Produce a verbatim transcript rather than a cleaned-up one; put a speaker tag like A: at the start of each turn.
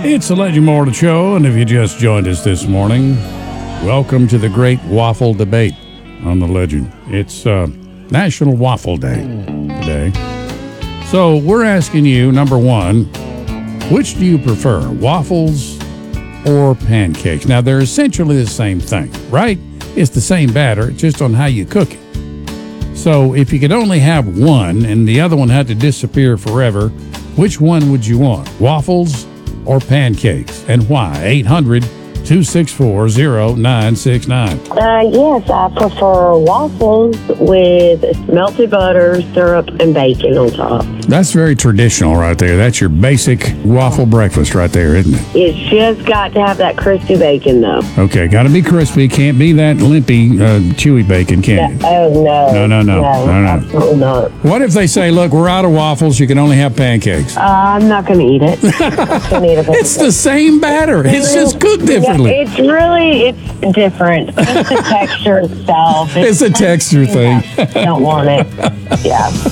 A: It's the Legend Morning Show, and if you just joined us this morning, welcome to the Great Waffle Debate on the Legend. It's uh, National Waffle Day today. So we're asking you, number one, which do you prefer, waffles or pancakes? Now, they're essentially the same thing, right? It's the same batter, it's just on how you cook it. So if you could only have one and the other one had to disappear forever, which one would you want, waffles or pancakes, and why? eight hundred, two six four, zero nine six nine.
B: Uh, yes, I prefer waffles with melted butter, syrup, and bacon on top.
A: That's very traditional right there. That's your basic waffle breakfast right there, isn't it?
B: It's just got to have that crispy bacon, though.
A: Okay, got to be crispy. Can't be that limpy, uh, chewy bacon, can you?
B: Oh, no.
A: No, no, no.
B: No,
A: no, no.
B: absolutely not.
A: What if they say, look, we're out of waffles, you can only have pancakes?
B: Uh, I'm not going to eat it. I'm not gonna eat a
A: It's the same batter. It's just cooked differently.
B: Yeah, it's really, it's different. It's the texture itself.
A: It's a texture thing.
B: Yeah, don't want it. Yeah.